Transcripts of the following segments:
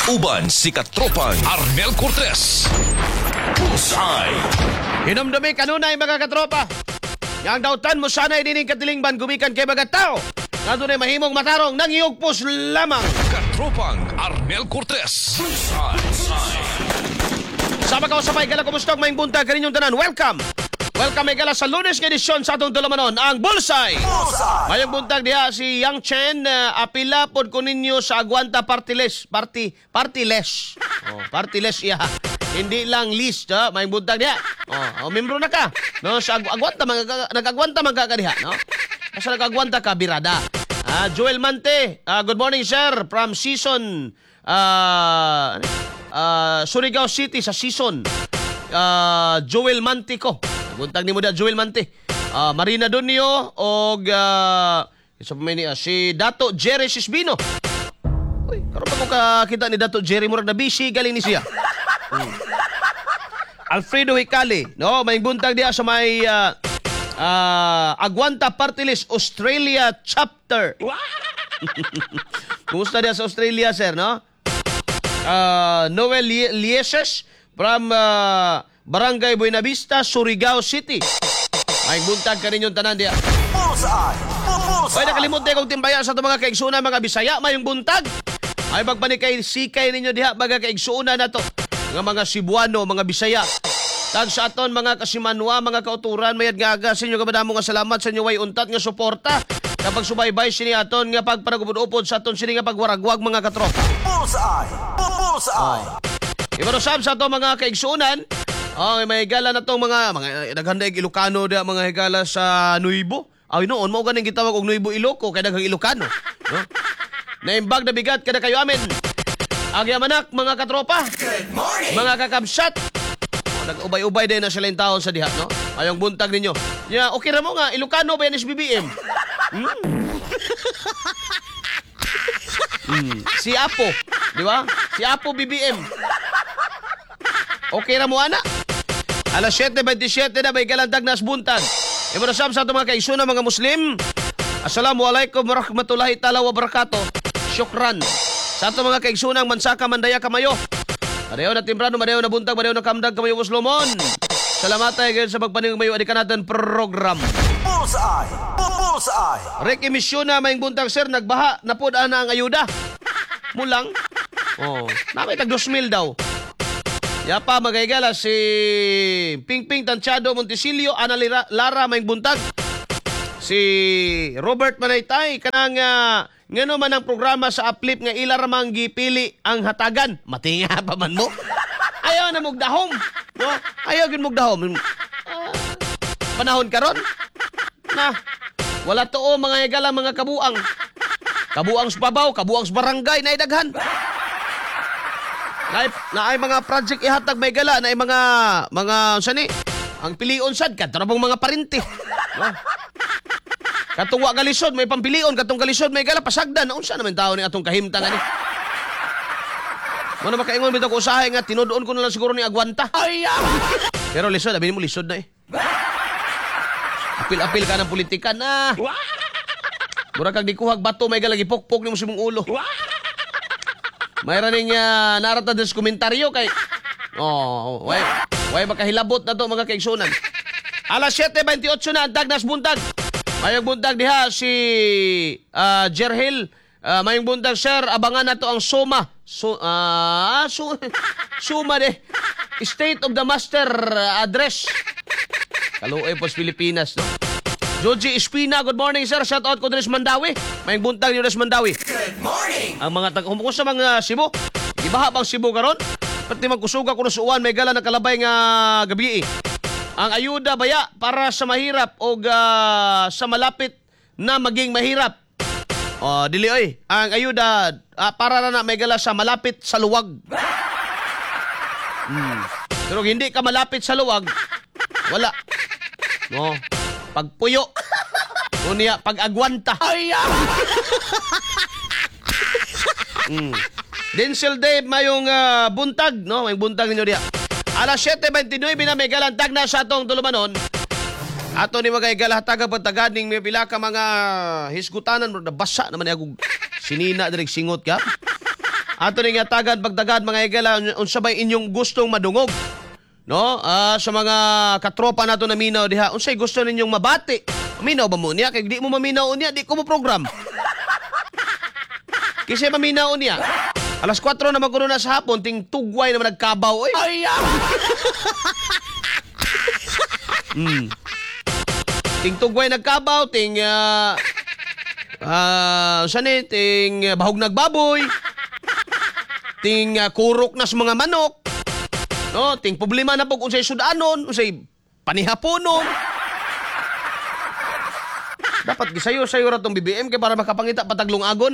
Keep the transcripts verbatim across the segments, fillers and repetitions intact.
Uban si Katropang Arnel Cortez. Bullseye. Hinumdumi kanunay mga katropa. Yang dautan mo sana'y dining katilingban gumikan kay mga tao. Nga doon ay mahimong matarong nang iugpos lamang. Katropang Arnel Cortez. Bullseye. Sama ka sa paigala, kumusta ang maing buntag kaninyong tanan? Welcome! Welcome ay gala sa lunes nga edisyon sa atong tulamanon, ang Bullseye! Bullseye! Mayong buntag diha si Yang Chen, uh, apila pod ko ninyo sa Aguanta Partiles. Party, Partiles. Oh, Partiles iya. Hindi lang list, ha? Mayong buntag diha. Oh, oh, membro na ka. No, sa Agu- Aguanta, mag- nag-Aguanta man ka ka diha, no? Kasi nag-Aguanta ka, birada. Uh, Joel Mante, uh, good morning sir, from season, uh, uh, Surigao City sa season. Uh, Joel Mante ko. Buntag ni mo da Joel Mante. Uh, Marina Donio og uh, isa pa may niya, si Dato Jerry Sisbino. Uy, karon pa ko kakita ni Dato Jerry murag na busy galing ni siya. Hmm. Alfredo Hicali, no, may buntag diya sa may uh, uh, Aguanta Party List Australia chapter. Kumusta diya sa Australia, sir, no? Uh, Noel Lieses from uh, Barangay Buenavista, Surigao City. Ay buntag ka ninyong tanan diya. Bullseye! Bullseye! Ay nakalimutan kong timbaya sa itong mga kaigsunan, mga Bisaya, mayong buntag. Ay magpanik kay sikay ninyo diha, mga kaigsunan na to. Mga mga Cebuano, mga Bisaya. Tag sa aton, mga Kasimanwa, mga kauturan, mayad nga aga sa inyo kamadamo nga salamat sa inyo way untat nga suporta. Kapag subaybay sini aton nga pagpanagupod-upod sa aton sini nga pagwaragwag mga katropa. Bullseye! Bullseye! Oh. Ibarosab sa aton mga kaigsunan. Oh, may higala na tong mga mga naghanday Ilocano da mga higala sa Nuibo. Ay noon mo ganing gitawag og Nuibo Iloco kay daghang Ilocano, no? Naimbag na bigat kada kayo amin. Agya manak mga katropa. Good morning. Mga kakabsat. Oh, nag-ubay-ubay din na sila yung taon sa diha, no? Ayong buntag ninyo. Ya, yeah, okay ra mo nga Ilocano ba yan is B B M? Hmm? hmm. Si Apo, di ba? Si Apo B B M. Okay ra mo ana? Alas siyete twenty-seven na may galandag nas buntag. Ibarasam sa ito mga kaisuna mga Muslim. Assalamualaikum warahmatullahi ta'ala wabarakatuh. Syukran. Sa ito mga kaisunang mansaka mandaya kamayo. Mareho na timbrano, mareho na buntag, mareho na kamdag kamayo muslumon. Salamat tayo sa pagpaning mayo adikan natin program. Bullseye! Bullseye! Ricky Misyon na may buntag sir, nagbaha, napudaan na ang ayuda. Mulang. Oh, nakay tag two mil daw. Yapa magaygala si Pingping Tanchado Montesilio, Ana Lara, Lara may buntag. Si Robert Manaytay kanang uh, ngano man ang programa sa Uplift nga ila ramang gipili ang hatagan. Matinga pa man mo. Ayaw na mugdahom. No? Ayaw gyud mugdahom. Uh, panahon karon na wala tuo mga higala mga kabuang. Kabuang sa babaw, kabuang sa barangay na idaghan. Na, na ay mga project ihatag may gala na ay mga mga sani ang pilion sad kadto na mga parente, no? Katuwa galisod may pampilion katong galisod may gala pasagdan na unsa naman tao ni atong kahimtang ani. Mano makaingon bitaw ko usahay nga tinuduon ko na lang siguro ni Aguanta. Ay, pero lisod abi mo lisod na eh. Apil-apil ka ng politika na. Mura kag di kuhag bato may gala gipokpok nimo sa imong ulo. Mayroon ning uh, narata des komentaryo kay oh, way way makahilabot na to mga kaigsunan. Alas siyete twenty-eight na ang Dagnas buntag. Mayong buntag diha si uh, Jerhil, uh, mayong buntag sir, abangan na to ang Suma. So ah uh, su, Suma de State of the Master Address. Kaluoy pos Pilipinas, no. Joji Espina, good morning sir. Shout out ko Dres Mandawi. May buntag ni Dres Mandawi. Good morning. Ang mga tag humukos sa mga Cebu. Ibaha bang Cebu karon? Pati magkusuga ko na suuan may gala na kalabay nga gabi. Ang ayuda baya para sa mahirap o uh, sa malapit na maging mahirap. Oh, dili oy. Ang ayuda uh, para na, na may gala sa malapit sa luwag. Hmm. Pero hindi ka malapit sa luwag, wala. No. Pagpuyo. Unya pag-agwanta. Ay, mm. Denzel Dave mayong uh, buntag, no? May buntag ninyo diya. Alas siyete twenty-nine na may galantag na sa atong tulumanon. Ato ni mga igalahataga pagtagad ning may pila ka mga hisgutanan, basa naman ni ako sinina direk singot ka. Ato ni nga tagad pagtagad mga igala unsa bay inyong gustong madungog. No? Ah, sa mga katropa nato na minaw diha, unsay gusto ninyong mabati? Minaw ba mo niya? Kay di mo maminaw niya, di ko mo program. Kasi maminaw niya. Alas kwatro na magkuno na sa hapon, ting tugway na nagkabaw. Oy. Ay, mm. Ting tugway nagkabaw, ting uh, uh, sani, ting uh, bahog nagbaboy. Ting uh, kurok na sa mga manok. No, ting problema na pag unsay sudanon, unsay panihaponon. Dapat gisayo-sayo ra tong B B M kay para makapangita pataglong agon.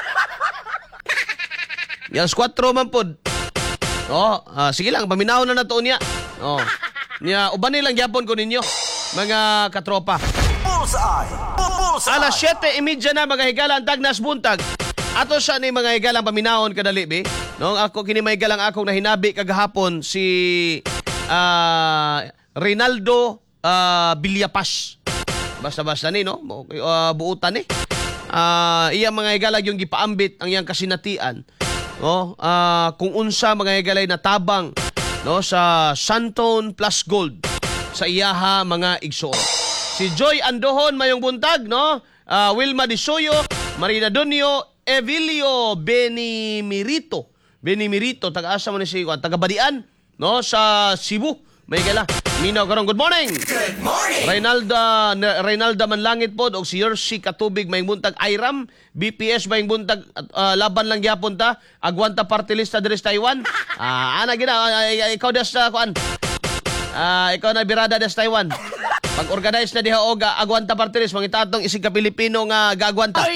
Yang kwatro man pod. Oh, ah, sige lang paminaw na nato niya. Oh. Niya uban nilang gyapon ko ninyo mga katropa. Bullseye! Bullseye! Alas siyete y media na mga higala ang tagnas buntag. Ato sa ni mga higalang paminawon kadali be. No, ako kini may higalang akong nahinabi kagahapon si uh, Rinaldo uh, Villapas. Basta-basta ni no, uh, buutan ni. Uh, iya mga higalang yung gipaambit ang iyang kasinatian. No, uh, kung unsa mga higalay na tabang no sa Santon Plus Gold sa iyaha mga igsoon. Si Joy Andohon mayong buntag no, uh, Wilma Disoyo, Marina Donio, Evilio Benimirito. Benimirito taga-asa mo ni si taga Badian no sa Cebu. May gala. Minaw karon good morning. Good morning! Reynalda Reynalda Manlangit pod og si Yersi Katubig may buntag Iram, B P S may buntag uh, laban lang gyapon ta, agwanta party list sa diri sa Taiwan. Ah, ana gina uh, ikaw des sa kuan. Ah, ikaw na birada des Taiwan. Pag-organize na diha og agwanta party list mangita atong isig ka Pilipino nga gaagwanta.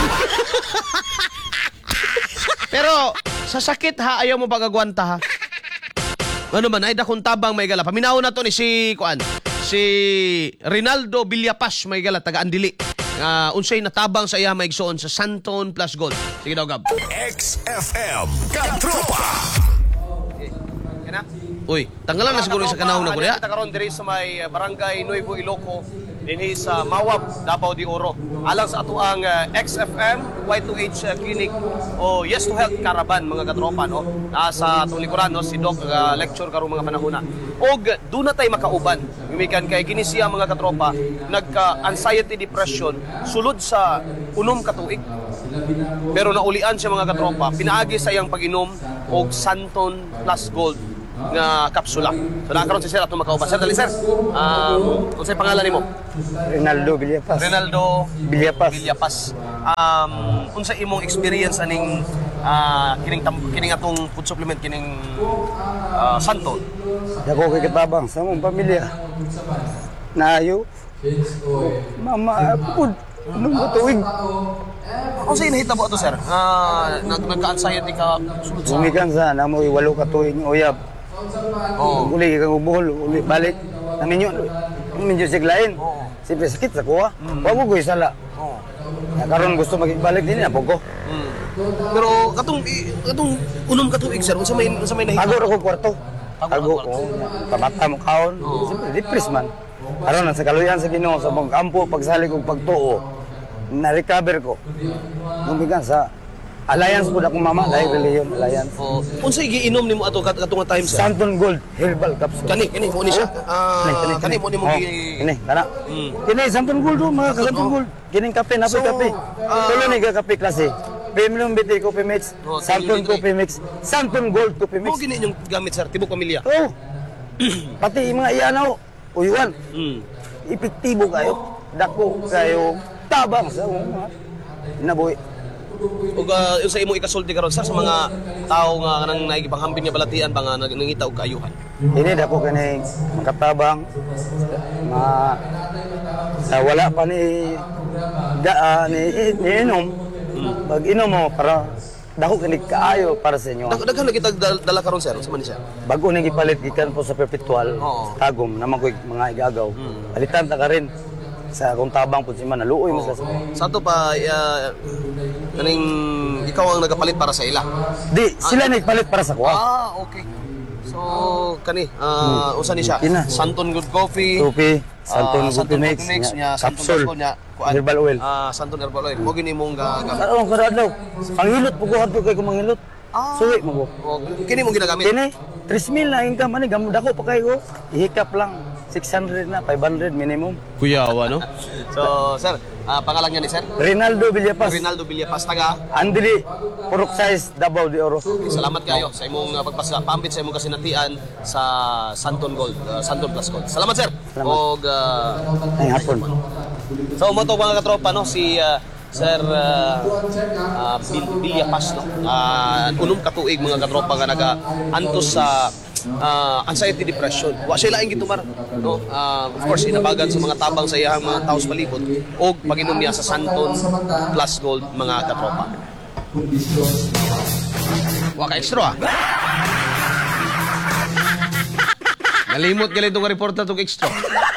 Pero sa sakit ha ayaw mo pag-agwanta ha. Ano man, ay dakong tabang may gala. Paminaw na to ni si, kuan, si Rinaldo Villapas may gala, taga Andili. Uh, unsay natabang sa iya maigsoon sa Santon Plus Gold. Sige daw, Gab. X F M Katropa! Uy, tanggalan na siguro sa kanahon na ko diha. Kita karon diri sa may uh, Barangay Nuevo Iloco dinhi sa Mawab, Davao de Oro. Alang sa ato ang uh, X F M Y two H uh, Clinic o Yes to Health Caravan mga katropa no. Nasa atong likuran no si Doc uh, lecture karong mga panahon. Og do na tay makauban. Gumikan kay kini siya mga katropa nagka anxiety depression sulod sa unom ka tuig. Pero naulian siya mga katropa, pinaagi sa iyang pag-inom og Santon Plus Gold nga kapsula. So nakaroon si Sir atong makauban. Sir, dali Sir. Um, unsay pangalan nimo? Rinaldo Villapas. Rinaldo Villapas. Villapas. Um, unsa imong experience aning uh, kining tam, kining atong food supplement kining uh, Santon? Dako kay katabang sa mong pamilya. Naayo. Mama, pud. Nung tuig. Unsa inahitabo ato Sir? Uh, nag nagka-anxiety ka sulod sa Gumikan sa namo walo ka tuig ng uyab. Oh. Uli ka buhol, uli balik. Naminyo. Naminyo siglain. Oo. Siyempre sakit sa kuha. Wa mo ko isala. Oh. Karon gusto magbalik din na ko. Mm. Pero katong i- katong unom ka tuig Sir, unsa may unsa may nahitabo? Ago ra ko kwarto. Ago Ago ra ko. kwarto. Kamata mo kaon. Siyempre depress man. Aron sa kaluyan sa Ginoo sa mong kampo pagsalig og pagtuo. Na-recover ko. Gumikan sa alliance po na akong mama, dahil religion alliance. Oh. Unsay giinom nimo ato kat katong time Sir? Santon Gold Herbal Capsule. Kani kani mo ni siya. Ah, Kani, kani, kani mo ni mo Oh, gi Kini, tara. Mm. Kini, Santon Gold do, mga Santon Gold. Kining kape, napoy So, kape. ah, Tulo ni ka kape klase. Premium B T Coffee Mix, Oh, Santon tuloy-tuloy. Coffee Mix, Santon Gold Coffee Mix. mo gini yung gamit Sir tibok pamilya. Oh, pati yung mga iyanaw, uyuan, Mm. epektibo kayo, dako kayo, tabang sa mga nabuhi. Ug uh, yung sa imong ikasulti karon Sir sa mga tao nga kanang nagipanghambing nga balatian ba nga nag- nangita og kaayuhan. Ini dako kani makatabang, ma sa wala pa ni da ah, ni, ni inom. Pag inom mo para dako kani kaayo para sa inyo. Dag daghan na kita dal- dala karon Sir sa man ni siya. Bago ni gipalit gikan po sa perpetual, Oo. sa tagom naman ko mga igagaw. Palitan ta ka rin sa akong tabang po si man naluoy mas sa. Sa ato pa uh, kaning ikaw ang nagapalit para sa ila. Di sila nagpalit para sa kuha. Ah, okay. So kani uh, usa ni siya. Ina. Santon Good Coffee. Coffee, ah, Santon Coffee Santon Mix, Coffee Mix nya, nya Santon capsule, Plus nya kuan. herbal oil. Ah, Santon Herbal Oil. Mo gini mong gagamit. Karon kada adlaw, panghilot po ko adto kay ko manghilot. Ah. Suwi mo ko. O, kini mo ginagamit? Kini, three mil na income, ani, gamudako pa kayo. Ihikap lang, six hundred na, five hundred minimum. Kuyawa, no? So, sir, ah, pangalan niya ni sir? Rinaldo Villapas. Rinaldo Villapas, taga. Andili, Purok Size, Davao de Oro. Salamat kayo sa imong uh, pagpasa pambit sa imong kasinatian sa Santon Gold, uh, Santon Plus Gold. Salamat sir. Salamat. Og uh, Ay, hapon. so mo to mga katropa no si uh, Sir uh, uh, Bil- Villapas no. Uh, unom ka tuig mga katropa nga naga antos sa uh, anxiety depression. Wa siya laing gitumar no. Uh, of course inabagan sa mga tabang sa iyang mga taos palibot og paginom niya sa Santon Plus Gold mga katropa. Wa ka extra, ah. Nalimot galit itong report na itong extra.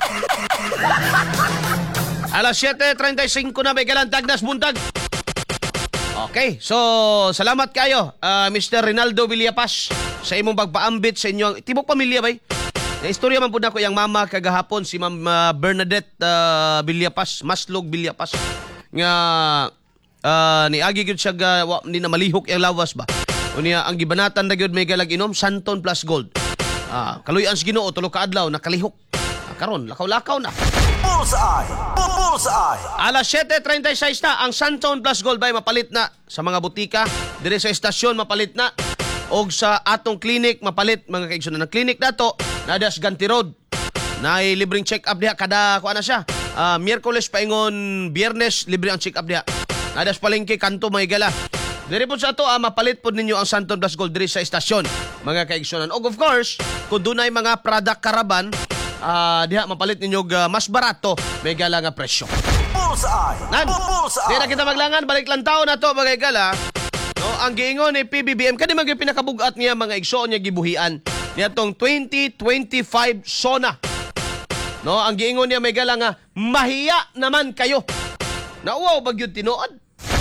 Alas seven thirty-five na may galang Tagnas Buntag. Okay, so salamat kayo, uh, Mister Rinaldo Villapas, sa imong pagpaambit sa inyong tibok pamilya bay. Na istorya man po na ko yung mama kagahapon, si Ma'am uh, Bernadette uh, Villapas, Maslog Villapas. Nga uh, ni agi gyud siya ga, wa, ni na malihok yung lawas ba. O niya ang gibanatan na gyud may galag inom Santon Plus Gold. Ah, kaluyan sa Ginoo tulo ka adlaw nakalihok. Ah, karon lakaw-lakaw na. Bullseye. Bullseye. Alas seven thirty-six na ang Santon Plus Gold bay mapalit na sa mga butika, dire sa estasyon mapalit na og sa atong clinic mapalit mga kaigsunan ng clinic dato nadas Ganti Road. Nay libreng check-up diha kada kuan na siya. Ah, Miyerkules paingon Biyernes libre ang check-up diha. Nadas palengke kanto mga gala. Dire po sa ato ah, mapalit po ninyo ang Santon Plus Gold dire sa estasyon mga kaigsunan. Og of course, kung dunay mga product karaban, ah diha mapalit ninyo uh, mas barato may gala nga presyo. Bullseye. Nan, di Bullseye. na kita maglangan, balik lang taon na to mga gala. No, ang giingon ni P B B M kani man gyud pinakabugat niya mga igsoon niya gibuhian nitong twenty twenty-five SONA. No, ang giingon niya may gala nga mahiya naman kayo. Nauwaw ba gyud tinuod?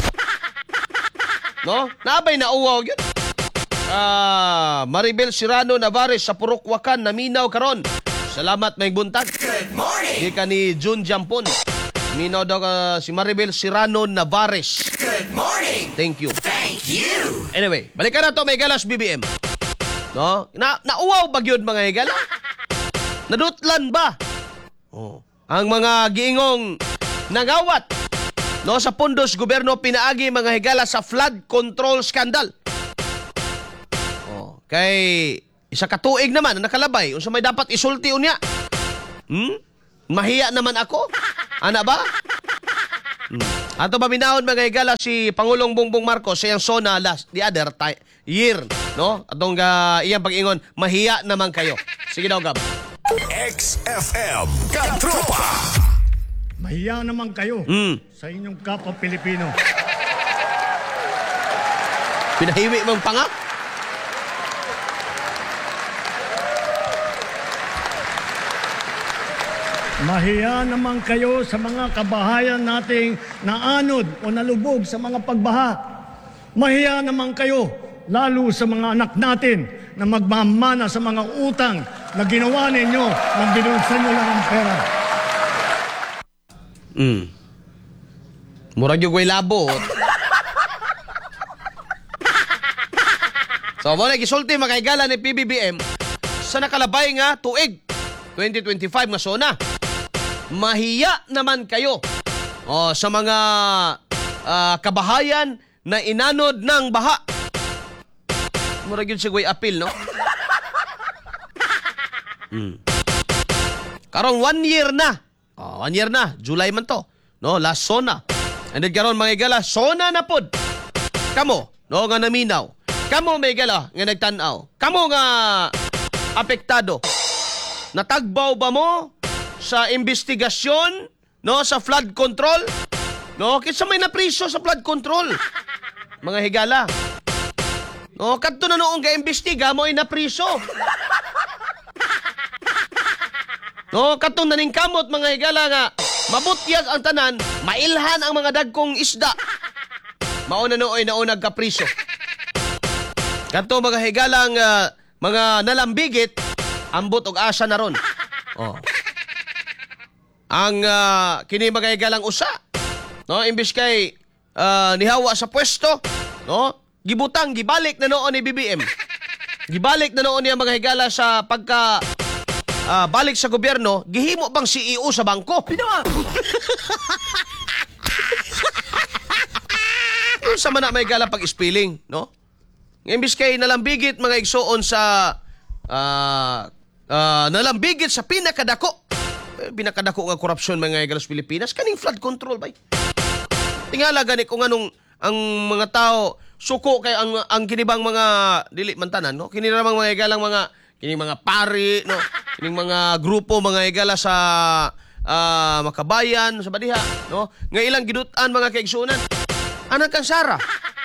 No, nabay nauwaw gyud. Ah, Maribel Serrano Navares sa Purok Wakan naminaw karon. Salamat may buntag. Good morning. Di ka ni June Jampon. Minaw daw ka si Maribel Serrano Navares. Good morning. Thank you. Thank you. Anyway, balikan na to may galas B B M. No? Na nauwaw ba gyud mga higala? Nadutlan ba? Oh. Ang mga giingong nagawat no sa pundos gobyerno pinaagi mga higala sa flood control scandal. Oh, kay isa ka tuig naman na nakalabay unsa may dapat isulti unya. Hmm? Mahiya naman ako? Ana ba? Hmm. Ato ba minahon mga higala si Pangulong Bongbong Marcos sa iyang SONA last the other ti- year, no? Atong uh, iyang pag-ingon, mahiya naman kayo. Sige daw, Gab. X F M. Katropa. Mahiya naman kayo Hmm. sa inyong kapwa Pilipino. Pinahiwi mong panga? Mahiya naman kayo sa mga kabahayan nating naanod o nalubog sa mga pagbaha. Mahiya naman kayo lalo sa mga anak natin na magmamana sa mga utang na ginawa ninyo nang binulsan nyo lang ang pera. Hmm. Murag yung way labot. So, mo na gisulti makaigala ni P B B M sa nakalabay nga tuig twenty twenty-five nga SONA. Mahiya naman kayo o, sa mga ah, kabahayan na inanod ng baha. Murag yun sigway appeal, no? Hmm. Karong one year na. Oh, one year na. July man to. No, last SONA. And then karon mga igala, SONA na pod. Kamo, no, nga naminaw. Kamo may igala nga nagtanaw. Kamo nga apektado. Natagbaw ba mo sa investigasyon, no, sa flood control? No, kinsa may napriso sa flood control? Mga higala. No, kadto na noong ga-imbestiga mo ay napriso. No, katong naning kamot mga higala nga mabutyag ang tanan, mailhan ang mga dagkong isda. Mauna nooy naunag kapriso. Kato mga higalang uh, mga nalambigit, ambot og asa na ron. Oh. Ang uh, kini mga higalang usa, no, imbis kay uh, nihawa sa pwesto, no, gibutang, gibalik na noon ni B B M. Gibalik na noon niya mga higala sa pagka ah, balik sa gobyerno, gihimo bang C E O sa bangko? Yung sa mana may higala pag-spilling, no? Imbis kay nalambigit mga igsoon sa ah, ah, nalambigit sa pinakadako. Eh, pinakadako nga korupsyon mga higala sa Pilipinas, kaning flood control bay. Tingala gani kung anong ang mga tao suko kay ang ang kinibang mga dili man tanan, no? Kini ramang mga higalang mga kining mga pari, no? Kining mga grupo mga higala sa ah, makabayan sa badiha, no? Nga ilang gidutan mga kaigsunan. Anang kansara.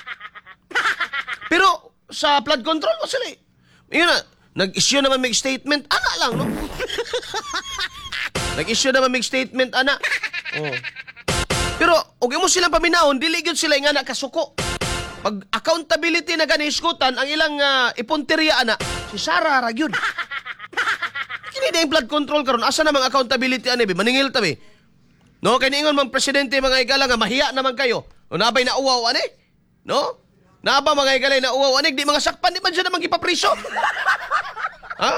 Pero sa flood control mo sila. Yun na, nag-issue naman may statement, ana lang, no? Nag-issue naman may statement, ana. Oh. Pero, okay mo silang paminahon, dili gyud sila nga nakasuko. Pag accountability na ganiskutan, ang ilang uh, ipunteriya ana, si Sara Ragyun. Kini na yung flood control karon, asa namang accountability ani be? Maningil ta be. No, kay niingon mang presidente mga higala nga mahiya naman kayo. O nabay na uwaw ani? No? Naba mga higala na uwaw ani, di mga sakpan di man siya namang ipapriso. Ha?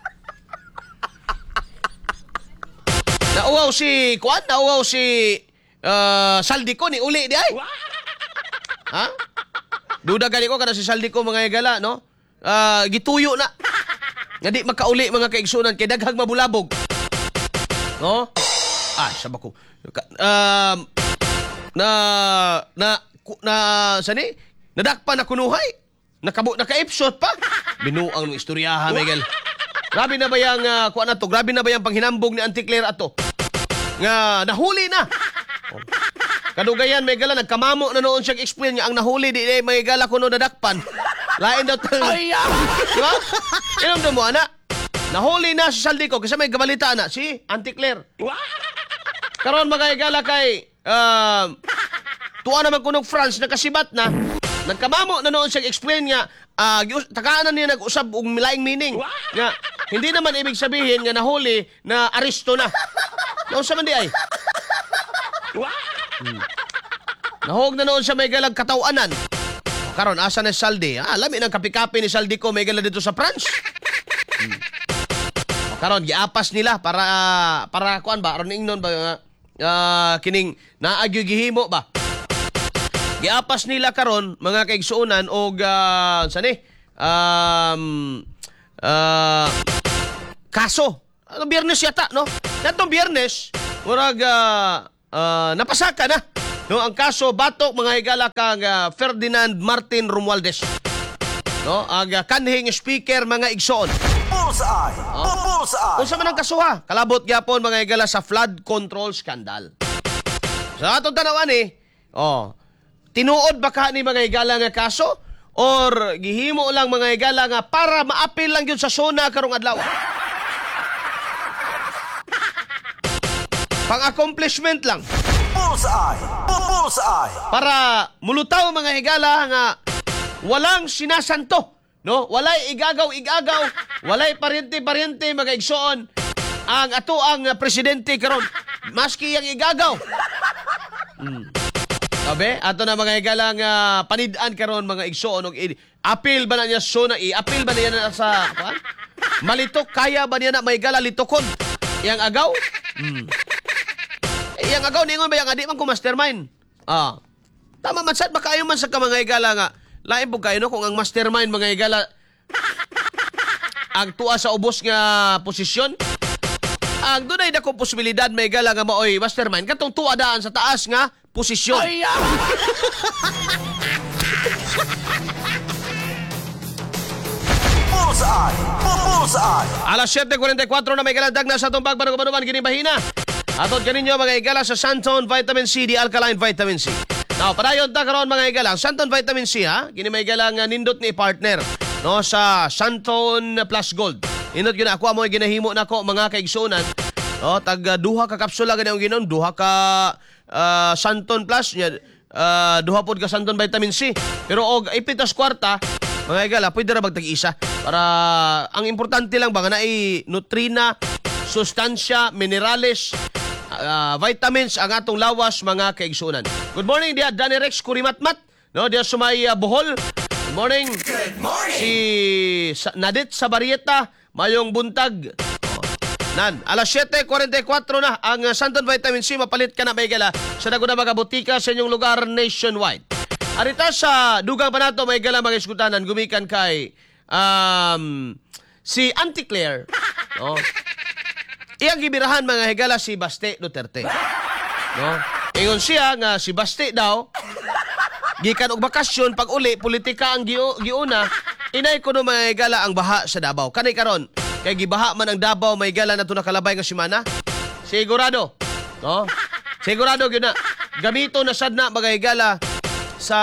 Nauwaw si Kuan, nauwaw si uh, Saldico ni uli di ay. Ha? Duda gani ko kada si Saldico mga higala, no? Uh, gituyo na. Nga di makauli mga kaigsunan kay daghang mabulabog. No? Ay, saba ko. Um, na, na, na, sani? Nadakpa na kunuhay. Nakabo, naka-ipshot pa. Binuang ng istoryaha, Miguel. Grabe na ba yung, uh, kuha na to? Grabe na ba yung panghinambog ni Auntie Claire ato? Nga, nahuli na. Oh. Kadugayan, Miguel, nagkamamo na noon siyang explain niya ang nahuli, di di, Miguel, kuno nadakpan. Lain daw tayo. Ay, diba? Inom doon mo, anak. Nahuli na si Saldico kasi may gabalita na si Auntie Claire. Karon mga higala kay uh, tuwa naman kunog France nakasibat na. Nagkamamo na noon siyang explain nga uh, takaanan niya nag-usab og milaing meaning. Nga hindi naman ibig sabihin nga nahuli na aresto na. Noon sa man di ay. Hmm. Nahog na noon siya may galag katawanan. Karon asa na si Saldi? Ah, lami ng kapi-kapi ni Saldico may gala dito sa France. Hmm. Karon giapas nila para uh, para kuan ba aron ingnon ba uh, kining naagyo gihimo ba. Giapas nila karon mga kaigsuonan og uh, sani um uh, kaso. Ano Biyernes yata no? Natong Biyernes murag uh, uh, napasaka na no ang kaso batok mga higala kang uh, Ferdinand Martin Romualdez. No, ang uh, kanhing speaker mga igsoon. Bullseye! Bullseye! Kung sa man ang kasuha, kalabot gyapon mga higala sa flood control scandal. Sa atong tanawan eh, oh, tinuod ba ka ni mga higala nga kaso? Or gihimo lang mga higala nga para maapil lang yun sa sona karong adlaw? Pang-accomplishment lang. Bullseye! Bullseye! Para mulutaw mga higala nga walang sinasanto. No, walay igagaw-igagaw, walay paryente-paryente mga igsoon ang ato ang presidente karon. Maski yang igagaw. Hmm. Sabi, ato na mga higala nga panid-an karon mga igsoon og apil ba na niya sona i-apil ba niya na sa kuan? Malitok kaya ba niya na may higala litokon? Yang agaw? Hmm. Eh, yang agaw ningon ba yang adi man ko mastermind? Ah. Tama man sad baka ayo man sa ka mga higala nga lain po kayo no kung ang mastermind mga higala ang tuwa sa ubos nga posisyon. Ang dunay dako posibilidad may higala nga maoy mastermind katong tuwa daan sa taas nga posisyon. Ay, ah! Bullseye! Bullseye! Alas seven forty-four na may galadag na sa itong pagbanubanuban ginibahina. Atod kaninyo mga higala sa Santon Vitamin C, di Alkaline Vitamin C. Now, padayon ta karon mga higala, Santon Vitamin C ha, kini may higala nga nindot ni partner no sa Santon Plus Gold. Nindot gyud ako amo ginahimo nako mga kaigsunan. No, tag uh, duha ka kapsula gani ang ginon, duha ka uh, Santon Plus nya uh, duha pod ka Santon Vitamin C. Pero og ipitas kwarta mga higala, pwede ra magtag isa para ang importante lang ba nga naay nutrina, sustansya, minerales, uh, vitamins ang atong lawas mga kaigsunan. Good morning diya Danny Rex Kurimatmat no diya sumay uh, Bohol Good morning. Good morning. Si Sa- Nadit Sabarieta, mayong buntag. Oh. Nan, alas siyete forty-four na ang uh, Santon Vitamin C, mapalit ka na may gala sa naguna mga butika sa inyong lugar nationwide. Arita sa dugang pa nato may gala mga iskutanan gumikan kay um, si Auntie Claire. No? Iyang gibirahan mga higala si Baste Duterte. No? Ingon siya nga si Baste daw gikan og bakasyon pag uli politika ang giu- giuna inay kuno mga higala ang baha sa Davao. Kanay karon kay gibaha man ang Davao may gala na to nakalabay nga semana. Sigurado. No? Sigurado gyud na gamito na sad na mga higala sa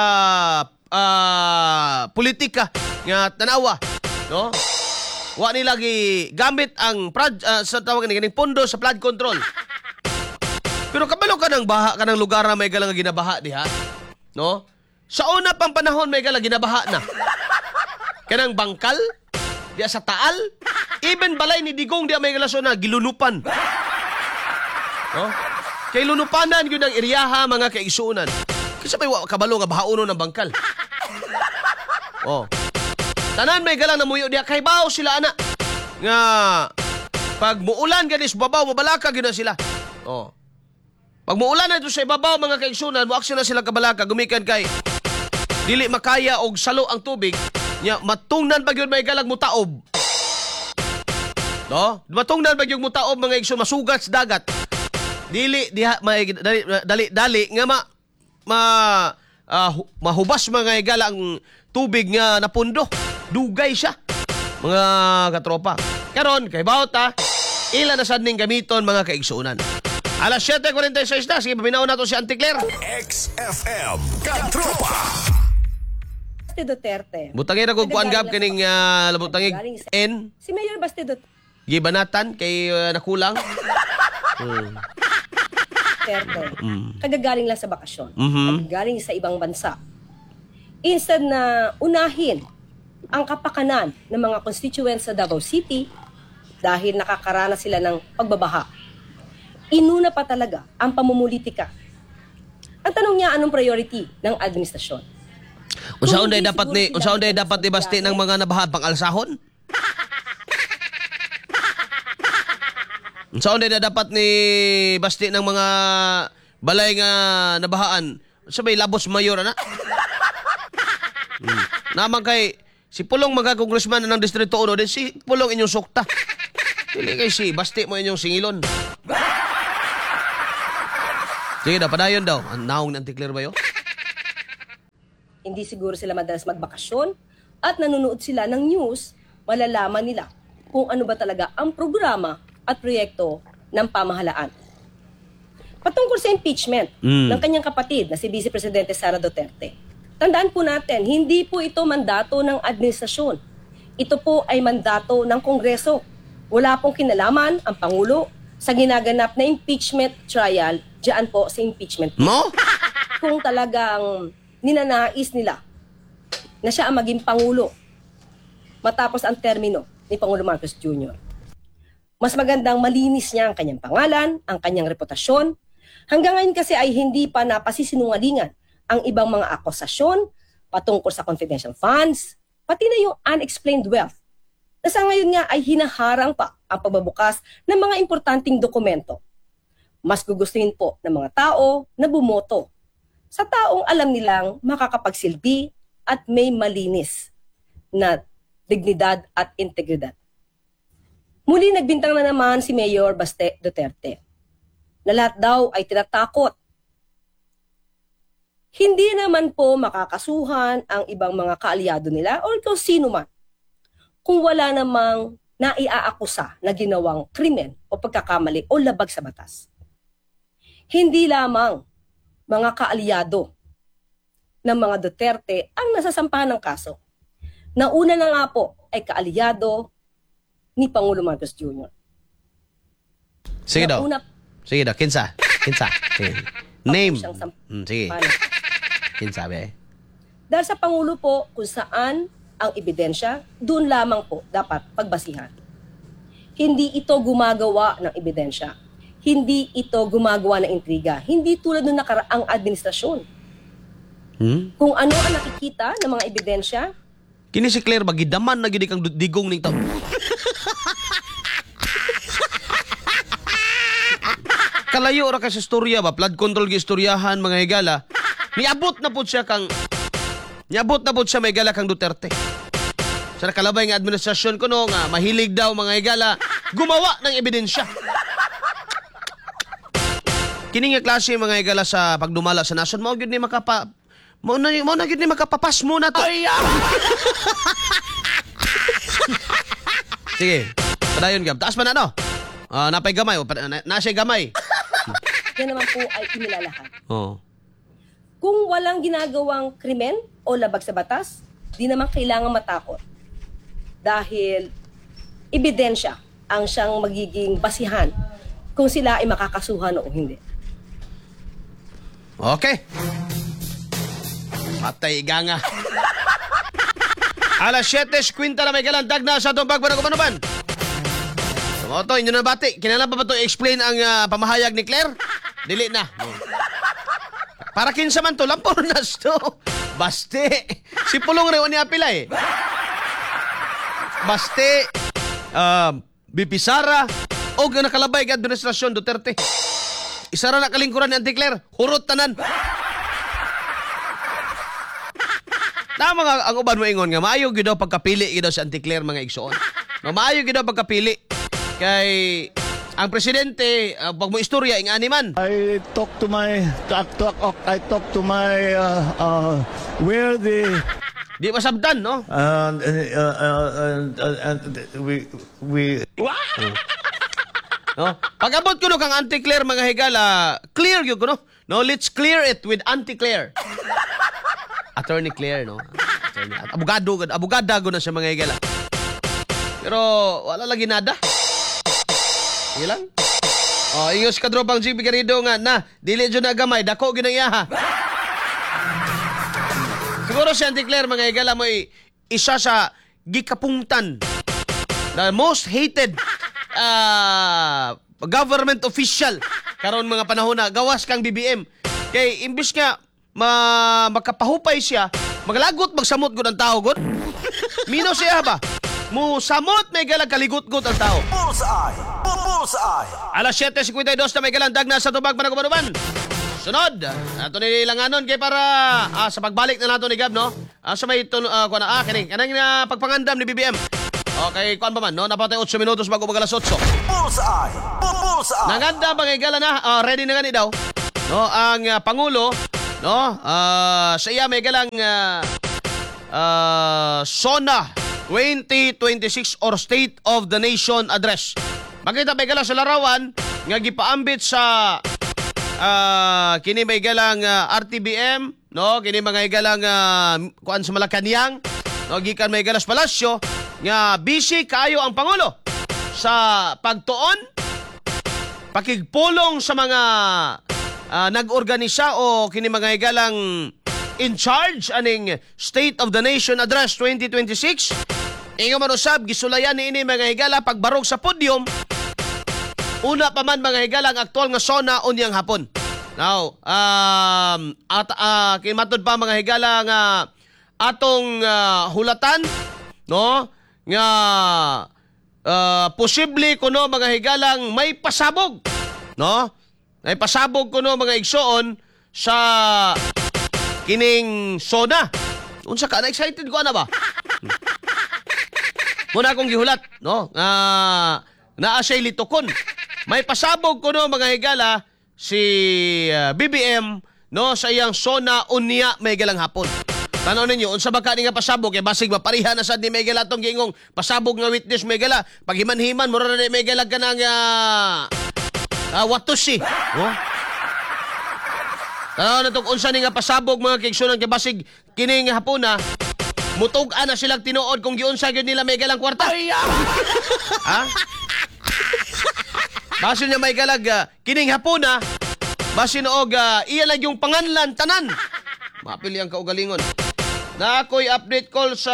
uh, politika nga tanawa, no? Wa nila gi gamit ang prod, uh, sa tawag ni ganing pondo sa flood control. Pero kabalo ka ng baha ka ng lugar na may galang ginabaha diha, no? Sa una pang panahon may galang ginabaha na. Kanang bangkal diya sa Taal, even balay ni Digong diya may galasyon na gilunupan. No? Kay lunupanan yun ang iriyaha mga kaigsuunan. Kasi may kabalo nga bahauno ng bangkal. Oh. Tanan may galang namuyo diya kay bao sila ana. Nga pag muulan ganis babaw mabalaka gyud na sila. Oh. Pag muulan na ito sa ibabaw mga kaigsunan, muaksyon na sila kabalaka gumikan kay dili makaya og salo ang tubig nya matungnan ba gyud may galang mutaob. No? Matungnan ba gyud mutaob mga igsoon masugat sa dagat. Dili diha may dali dali, dali nga ma ma uh, mahubas mga higala ang tubig nga napundo. Dugay siya mga katropa. Karon kay bawta ila na sad ning gamiton mga kaigsuunan. Alas siyete forty-six na, sige paminaw nato si Auntie Claire. X F M Katropa. Baste Duterte. Butangin ako kuan gab kaning uh, labutangig N Si Mayor Baste Duterte. gibanatan kay uh, nakulang. Hmm. Mm. Kagagaling lang sa bakasyon. Mhm. Kagagaling sa ibang bansa. Instead na unahin ang kapakanan ng mga constituents sa Davao City dahil nakakaranas sila ng pagbabaha, inuna pa talaga ang pamumulitika. Ang tanong niya, anong priority ng administrasyon? Unsaon Kung day hindi dapat siguro ni sila unsaon day nagsasabi, dapat ni Basti ng mga nabaha pang alsahon? Unsaon day na dapat ni Basti ng mga balay nga nabahaan? Sabay labos mayor ana. Hmm. Naman kay si Pulong mga congressman ng Distrito uno din si Pulong inyong sukta. Dili kay si Basti mo inyong singilon. Sige na, padayon daw. Ang naong Auntie Claire ba yun? Hindi siguro sila madalas magbakasyon at nanonood sila ng news, malalaman nila kung ano ba talaga ang programa at proyekto ng pamahalaan. Patungkol sa impeachment Mm. ng kanyang kapatid na si Vice Presidente Sara Duterte. Tandaan po natin, hindi po ito mandato ng administrasyon. Ito po ay mandato ng Kongreso. Wala pong kinalaman ang Pangulo sa ginaganap na impeachment trial diyan po sa impeachment. Mo? Kung talagang ninanais nila na siya ang maging Pangulo matapos ang termino ni Pangulo Marcos Junior Mas magandang malinis niya ang kanyang pangalan, ang kanyang reputasyon. Hanggang ngayon kasi ay hindi pa napasisinungalingan ang ibang mga akusasyon patungkol sa confidential funds, pati na yung unexplained wealth na sa ngayon nga ay hinaharang pa ang pagbabukas ng mga importanteng dokumento. Mas gugustuhin po ng mga tao na bumoto sa taong alam nilang makakapagsilbi at may malinis na dignidad at integridad. Muli nagbintang na naman si Mayor Baste Duterte na lahat daw ay tinatakot. Hindi naman po makakasuhan ang ibang mga kaalyado nila o kung sino man kung wala namang naiaakusa na ginawang krimen o pagkakamali o labag sa batas. Hindi lamang mga kaalyado ng mga Duterte ang nasasampahan ng kaso. Nauna na nga po ay kaalyado ni Pangulo Marcos Junior Sige daw. Nauna Sige daw, kinsa? Kinsa? Sige. Name. siyang samp- Hmm, sige. Paano? Kinsa be? Dahil sa Pangulo po kung saan ang ebidensya, doon lamang po dapat pagbasihan. Hindi ito gumagawa ng ebidensya. Hindi ito gumagawa ng intriga. Hindi tulad ng nakaraang administrasyon Hmm? Kung ano ang nakikita ng mga ebidensya, Kini si Claire magidaman na gid kang digong ning tao. Kalayo ra ka sa istorya ba, flood control gi istoryahan mga higala. Niabot na pud siya kang Niabot na pud siya may higala kang Duterte. Sa nakalabay nga administrasyon kuno nga mahilig daw mga higala gumawa ng ebidensya. Kini nga klase mga higala sa pagdumala sa nasod mao gyud ni makapa Mo na mo na gyud ni makapapas mo na to. Sige. Padayon gab. Taas pa na no. Ah, napay gamay o na, na siya gamay. yan naman po ay inilalahad. Oh. Kung walang ginagawang krimen o labag sa batas, di naman kailangan matakot. Dahil ebidensya ang siyang magiging basihan kung sila ay makakasuhan o hindi. Okay. Patay iganga. Alas siyete kwenta na may galandag na sa itong bagbanag-umanuban. Tumoto, inyo na bati. Kinala pa ba ito i-explain ang uh, pamahayag ni Claire? Dili na. No. Para kinsa man to, lampor na to. Baste. Si Pulong rin niya pila eh. Baste. Uh, Bipisara. O nakalabay ka administrasyon Duterte. Isa ra na kalingkuran ni Auntie Claire. Hurot tanan. Na mga ang uban mo ingon nga maayo gyud daw pagkapili gyud daw si Auntie Claire mga igsoon. No, maayo gyud daw pagkapili kay ang presidente uh, pag mo istorya ing animan. I talk to my talk, talk, I talk to my uh, uh, where the Di masabtan no? and uh, uh, and, uh, and we we No? Pag-abot ko no kang Auntie Claire mga higala, clear gyud ko no. No, let's clear it with Auntie Claire. Attorney Claire, no? Attorney, abogado, abogada ko na siya mga higala. Pero wala lagi nada. Sige lang. Oh, ingos ka dropang G P Garrido nga na, dili dyan na gamay, dako ginang iyaha. Siguro si Auntie Claire mga higala mo isa sa gikapungtan. The most hated uh, government official karon mga panahon na gawas kang B B M. Kay imbis nga ma makapahupay siya, maglagot magsamot gud ang tao gud. Mino siya ba? Mu samot may galag kaligot-gut ang tao. Bullseye! Bullseye! Alas siyete cincuenta y dos na may galandag na sa tubag panag-umanuban. Sunod, ato ni langanon kay para ah, sa pagbalik na nato ni Gab no. Ah, sa may tun uh, kuan ah kining kanang na pagpangandam ni B B M. Okay, kuan pa man no, napatay otso minutos bago mag alas otso. Bullseye! Bullseye! Nanganda mga igala na, uh, ready na gani daw. No, ang uh, pangulo no, uh, sa iya may galang uh, uh, SONA twenty twenty-six or State of the Nation Address. Makita may galang sa larawan nga gipaambit sa uh, kini may galang uh, R T B M, no, kini mga galang uh, kuan sa Malacañang, no, gikan may galas palasyo nga busy kaayo ang pangulo sa pagtuon pakigpulong sa mga uh, nag-organisa o kini mga higalang in charge aning State of the Nation Address twenty twenty-six. Ingo man usab gisulayan ni ini mga higala pagbarog sa podium. Una pa man mga higala ang aktual nga SONA unyang hapon. Now, um at uh, kimatod pa mga higala nga atong uh, hulatan no nga uh, posible kuno mga higalang may pasabog no? May pasabog kuno mga igsoon sa kining SONA. Unsa ka na excited ko ana ba? Hmm. Muna akong gihulat, no? Ah, naa siya litukon. May pasabog kuno mga higala si uh, B B M no sa iyang SONA unya may galang hapon. Tanaw ninyo unsa ba kani nga pasabog kay basig mapariha na sad ni may gala tong gingong pasabog nga witness may gala paghiman-himan mura na may gala kanang uh, uh, watusi. Oh? Tanaw na tong unsa ni nga pasabog mga kigsunan kay basig kining hapon na mutug-an na silang tinuod kung giunsa gyud nila may galang kwarta. Ha? Basin niya may galag uh, kining hapon na basin og uh, iya lang yung panganlan tanan. Mapili ang kaugalingon. Na ako'y update call sa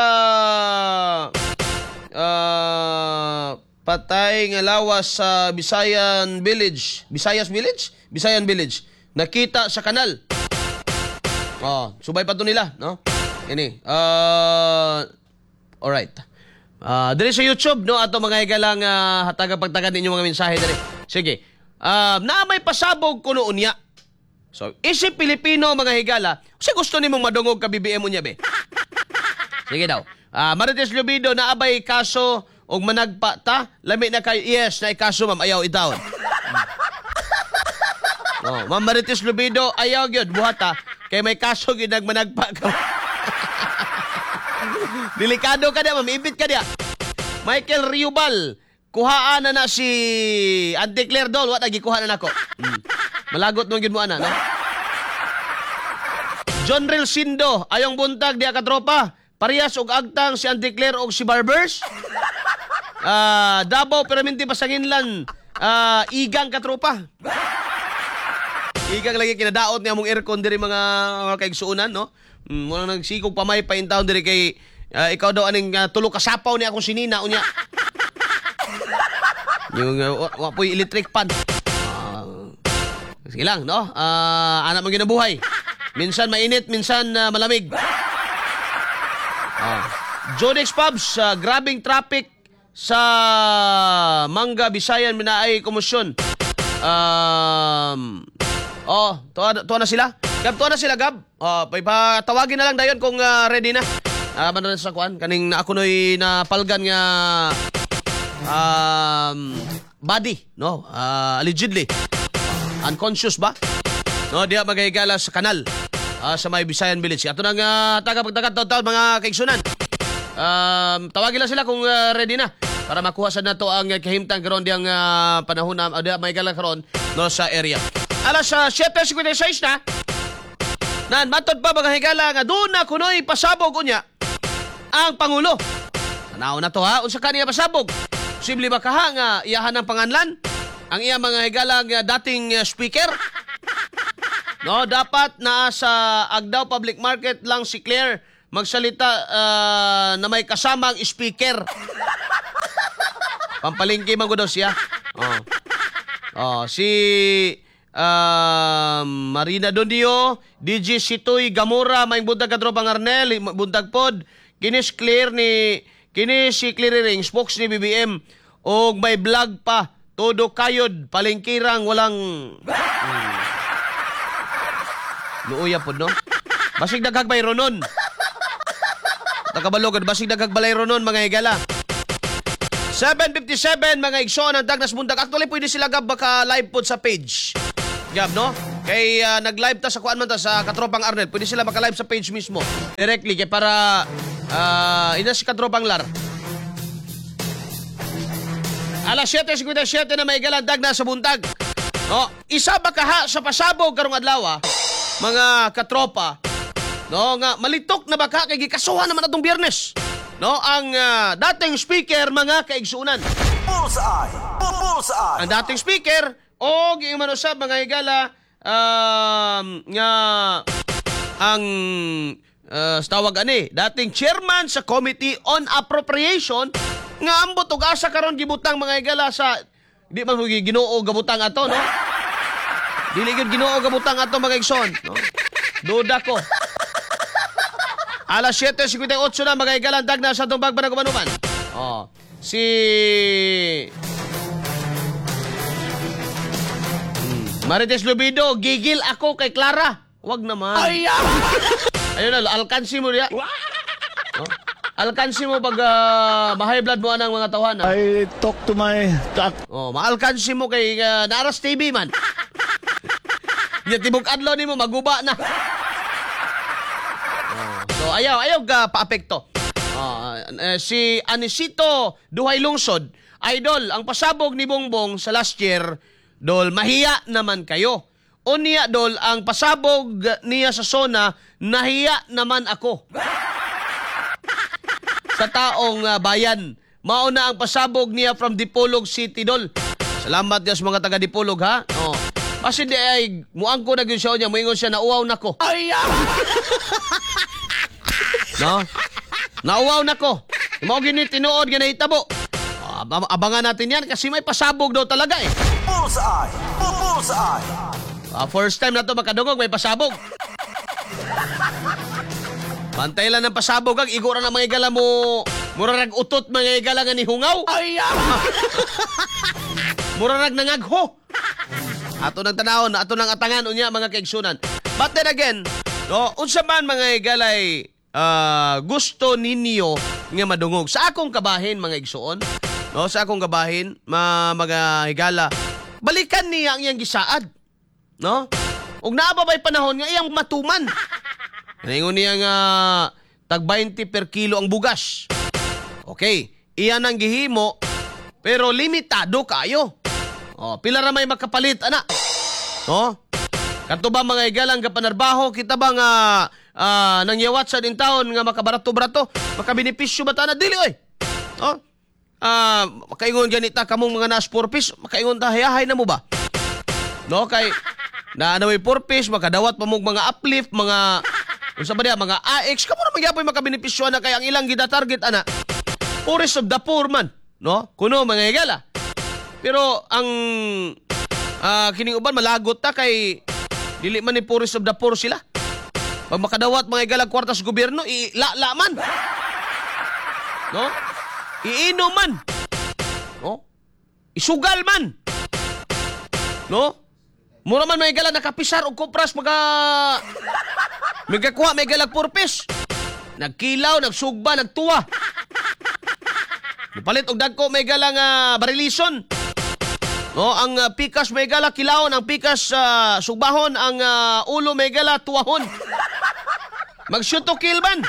uh, patay nga lawas sa Bisayan Village. Visayas Village? Bisayan Village. Nakita sa kanal. Oh, subay pa to nila, no? Ini. Uh, alright. Uh, diri sa YouTube, no? Ato mga higalang uh, hataga pagtagad ninyo mga mensahe diri. Sige. Uh, na may pasabog kuno unya. So, isip Pilipino mga higala, kasi gusto nimong madungog ka B B M unya be. Sige daw. Uh, Marites Lubido na abay kaso og managpa ta, lami na kay yes na ikaso ma'am ayaw itawon. Oh, Ma'am Marites Lubido ayaw gyud buhata kay may kaso gyud nagmanagpa ka. Delikado ka dia, ma'am, ibit ka dia. Michael Riubal, kuhaan na na si Auntie Claire Dol, wa lagi kuhaan na nako. Hmm. Malagot mo gyud mo ana, no? John Ril Sindo, ayong buntag diya ka tropa. Parehas og agtang si Auntie Claire og si Barbers. Ah, uh, Davao Piraminti Pasanginlan, ah, uh, igang ka tropa. Igang lagi kinadaot niya mong aircon diri mga, mga kaigsuunan, no? Mm, muna nagsikog pamay pa in town diri kay uh, ikaw daw aning uh, tulo ka sapaw ni akong sinina unya. Yung uh, wapoy electric pan. Uh, sige lang, no? Uh, anak mo ginabuhay. Minsan mainit, minsan uh, malamig. Uh, Jodex Pubs, uh, grabing traffic sa Manga, Bisayan, Minaay, Komusyon. Um, oh, tuwa, tuwa na sila. Gab, tuwa na sila, Gab. Oh, tawagin na lang dayon kung uh, ready na. Ah, uh, manood sa kuan kaning na ako noy napalgan nga um body, no? Uh, allegedly unconscious ba? No, diya magahigala sa kanal uh, sa may Bisayan Village. Ato nang uh, taga-pagtagat taon mga kaigsunan. Um, tawagin lang sila kung uh, ready na para makuha sa nato ang uh, kahimtang karon diyang uh, panahon na uh, diya magahigala karon no sa area. Alas sa uh, seven fifty-six na. Nan matod pa mga higala nga doon na kunoy pasabog unya ang Pangulo. Tanaw na to ha, unsa kaniya pasabog? Posible ba kaha nga iyahan ng panganlan? Ang iya mga higala nga dating uh, speaker? No, dapat na sa Agdao Public Market lang si Claire magsalita uh, na may kasamang speaker. Pampalingki man ko daw siya. Oh. Oh, si uh, Marina Dondio, D J Sitoy Gamora, may buntag ka tropang Arnel, buntag pod. Kini si Claire ni kini si Claire Ring, spokes ni B B M og may vlog pa. Todo kayod, palingkirang walang hmm. Luuya pod no. Basig daghag bay ronon. Takabalogod basig daghag balay ronon mga higala. seven fifty-seven mga igsoon ang Dagnas Bundag. Actually pwede sila gab baka live pod sa page. Gab no? Kay uh, nag-live ta sa kuan man ta sa Katropang Arnel. Pwede sila maka-live sa page mismo. Directly kay para uh, ina si Katropang Lar. Alas seven fifty-seven na may galandag na sa buntag. No, isa ba kaha sa pasabog karong adlaw mga katropa. No, nga malitok na baka kay gikasuhan naman atong Biyernes. No, ang uh, dating speaker mga kaigsuunan. Bullseye! Bullseye! Ang dating speaker o giingman usab mga higala um, nga ang uh, tawag ani dating chairman sa Committee on Appropriation nga ambot og asa karon gibutang mga higala sa di man mo Ginoo gabutang ato no. Dili gyud Ginoo gabutang ato mga igsoon no. Duda ko. Alas seven fifty-eight na mga higala dag na sa tumbag Banagumanuman. Oh, si Marites Lubido, gigil ako kay Clara. Wag naman. Ay, ayun na, alkansi mo niya. Oh? Alkansi mo pag uh, ma-high blood mo anang mga tawanan. I talk to my... Oh, maalkansi mo kay uh, Naras T V man. Yung tibok adlaw ni mo, maguba na. Oh, so, ayaw, ayaw ka pa-apekto. Oh, uh, si Anisito Duhay Lungsod, idol, ang pasabog ni Bongbong sa last year, Dol, mahiya naman kayo. O niya, Dol, ang pasabog niya sa zona, nahiya naman ako. Sa taong uh, bayan, mauna ang pasabog niya from Dipolog City, Dol. Salamat niya sa mga taga Dipolog, ha? Oh. Kasi di ay, muang ko na yun siya niya, muingon siya, nauwaw na ko. No? Nauwaw na ko. Mga ginit, tinuod, ginahitabo. Ab- abangan natin yan kasi may pasabog daw talaga eh. Bullseye! Bullseye! Uh, first time na to makadungog, may pasabog. Bantay lang ng pasabog kag igora na mga igala mo. Mura rag utot mga igala nga ni hungaw. Ay, mura rag nangagho. Ato nang tanawon, ato nang atangan unya mga kaigsunan. But then again, no, unsa man mga igalay ah, gusto ninyo nga madungog sa akong kabahin mga igsuon, no, sa akong kabahin, ma, mga higala, balikan niya ang iyang gisaad, no? Ug naa pa bay panahon nga iyang matuman. Ingon niya nga tag twenty per kilo ang bugas. Okay, iyan ang gihimo pero limitado kayo. Oh, pila ra may makapalit ana. No? Kadto ba mga igalang kapanarbaho kita ba nga uh, nangyawat sa din taon nga makabarato-barato, makabenepisyo ba ta na dili oy. No? Ah, uh, makaingon ganita kamong mga nas four piece, makaingon ta hayahay na mo ba? No, kay na naway four piece makadawat pa mong mga uplift, mga unsa ba diya, mga A X, kamo na magyapoy makabenepisyo na kay ang ilang gida-target ana. Poorest of the poor man, no? Kuno mga igala. Pero ang uh, kining uban malagot ta kay dili man ni poorest of the poor sila. Pag makadawat mga igalang kwarta sa gobyerno, ila-la man. No? Iinom man. No? Isugal man. No? Mura man mga igalang nakapisar o kupras mga Magakuha may galag purpose. Nagkilaw, nagsugba, nagtuwa. Napalit og dagko may galang uh, barilison. No, ang uh, pikas may gala kilawon, ang pikas uh, sugbahon, ang uh, ulo may gala tuwahon. Mag-shoot to kill man.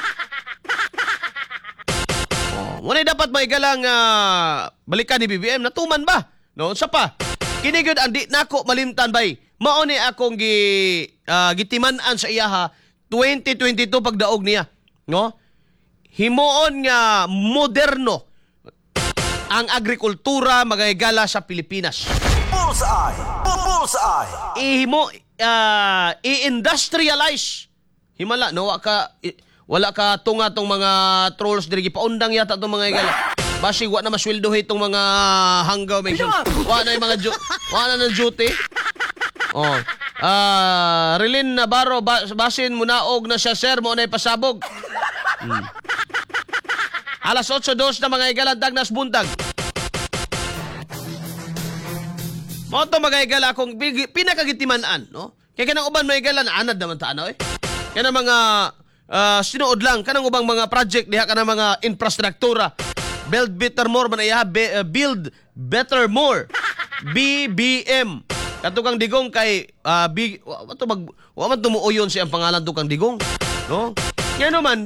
Oh, muna dapat may galang uh, balikan ni B B M natuman ba? No, unsa pa? Kini gyud ang di nako malimtan bay. Mao ni akong gi uh, gitiman-an sa iyaha twenty twenty-two pagdaog niya, no? Himuon nga moderno ang agrikultura magayagala sa Pilipinas. Bullseye! Bullseye! Ihimo uh, i-industrialize. Himala no wa ka i, wala ka tunga tong mga trolls diri gipaundang yata tong mga igala. Basi wa na masweldohi tong mga hanggaw may wa na yung mga ju- wa na ng duty. Oh. Ah, uh, Rilin Navarro bas- basin munaog na siya sir mo na pasabog. Hmm. Alas eight dos na mga igalan tagnas buntag. Mo to mga igala akong pinakagitiman-an, no? Kaya kanang uban mga igalan anad naman ta ano eh. Kanang mga uh, sinuod lang kanang ubang mga project diha kanang mga infrastruktura. Build better more man iya be, uh, build better more. B B M. Katukang digong kay uh, big wa to mag wa man tumuuyon siya ang pangalan tukang digong, no? Ngano man